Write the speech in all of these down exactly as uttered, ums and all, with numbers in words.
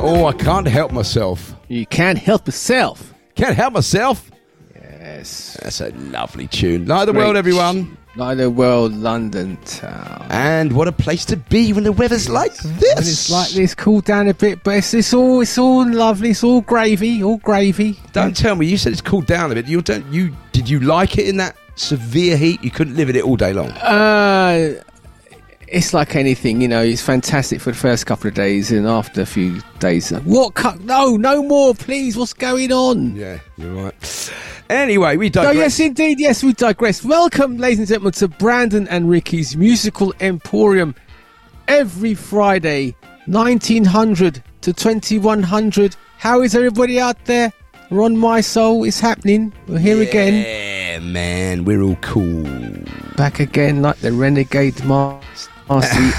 Oh, I can't help myself. You can't help yourself. Can't help myself. Yes. That's a lovely tune. Light of the world, everyone. Light of the world, London town. And what a place to be when the weather's like this. When it's like this, cool down a bit, but it's, it's all it's all lovely. It's all gravy, all gravy. Don't tell me. You said it's cooled down a bit. You don't. You did you like it in that severe heat? You couldn't live in it all day long. Uh, it's like anything, you know. It's fantastic for the first couple of days, and after a few days, like, what? Cut? No, no more, please. What's going on? Yeah, you're right. Anyway, we digress. Oh, yes, indeed. Yes, we digress. Welcome, ladies and gentlemen, to Brandon and Ricky's Musical Emporium. Every Friday, nineteen hundred to twenty-one hundred. How is everybody out there? Ron My Soul is happening. We're here yeah, again. Yeah, man. We're all cool. Back again like the Renegade Master R C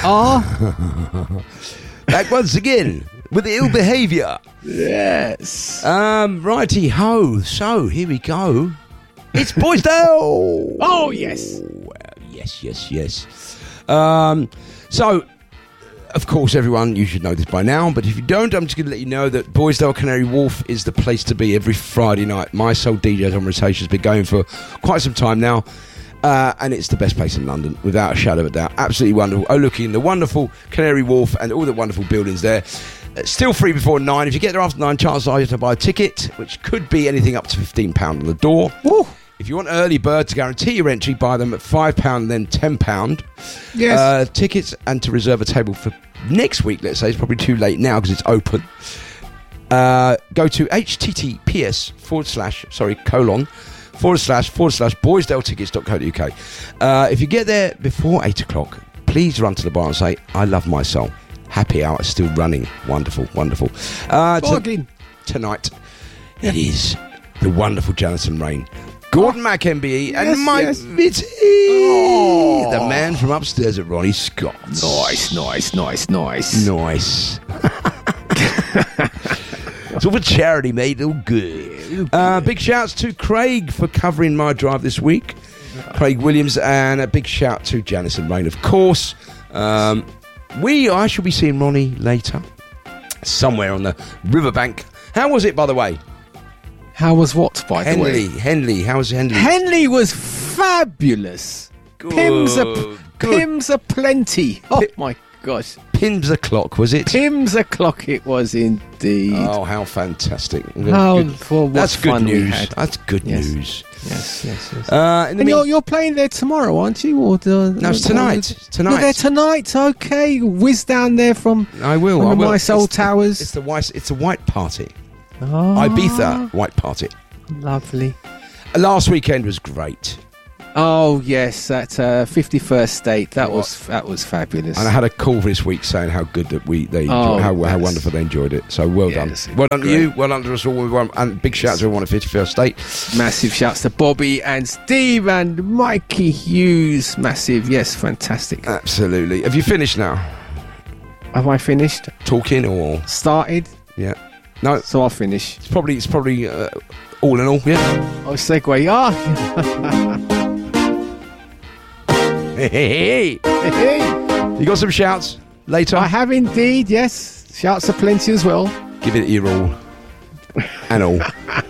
R. Back once again with the ill behaviour. Yes. Um, righty ho. So here we go. It's Boysdale. Oh yes. Well, yes, yes, yes. Um, so. Of course, everyone, you should know this by now, but if you don't, I'm just going to let you know that Boysdale Canary Wharf is the place to be every Friday night. My Soul D Js on rotation has been going for quite some time now, uh, and it's the best place in London, without a shadow of a doubt. Absolutely wonderful. Overlooking the wonderful Canary Wharf and all the wonderful buildings there. It's still free before nine. If you get there after nine, chances are you have to buy a ticket, which could be anything up to fifteen pounds on the door. Woo. If you want early bird to guarantee your entry, buy them at five pounds, then ten pounds. Yes. Uh, tickets and to reserve a table for next week, let's say. It's probably too late now because it's open. Uh, go to https forward slash, sorry, colon, forward slash, forward slash, boysdaletickets.co.uk. Uh, if you get there before eight o'clock, please run to the bar and say, I love My Soul. Happy hour is still running. Wonderful, wonderful. Uh, t- tonight, it is the wonderful Janison Rain. Gordon Mac M B E and yes, Mike yes. Vitty, oh. the man from upstairs at Ronnie Scott. Nice, nice, nice, nice. Nice. It's all for charity, mate. All good. Uh, big shouts to Craig for covering my drive this week. Craig Williams, and a big shout to Janice and Rain, of course. Um, we, I shall be seeing Ronnie later, somewhere on the riverbank. How was it, by the way? How was what, by Henley, the way? Henley, how was Henley? Henley was fabulous. Good, Pims are, good. Pims are plenty. Oh, P- my gosh. Pims o'clock, was it? Pims o'clock it was indeed. Oh, how fantastic. How, good. for what That's fun good we news. had. That's good yes. news. Yes, yes, yes. Uh, in the and mean- you're, you're playing there tomorrow, aren't you? Or the, no, it's tonight. Tonight. You're there tonight. Okay. Whiz down there from, I will, from I the will. My Soul it's Towers. The, it's, the white, it's a white party. Oh, Ibiza white party. Lovely. Last weekend was great. Oh yes, that uh, fifty-first State. That What? was that was fabulous. And I had a call this week saying how good that we they Oh, enjoyed, how, how yes. wonderful they enjoyed it. So well Yes, done. Well done great. to you. Well done to us all. And big shout out to everyone at fifty-first State. Massive shouts to Bobby and Steve and Mikey Hughes. Massive, yes, fantastic. Absolutely. Have you finished now? Have I finished? Talking or Started? yeah? No. So I'll finish. It's probably it's probably uh, all in all. Yeah. Oh, segue. Ah. Hey, hey, hey. Hey. You got some shouts later? I have indeed, yes. Shouts are plenty as well. Give it your all and all.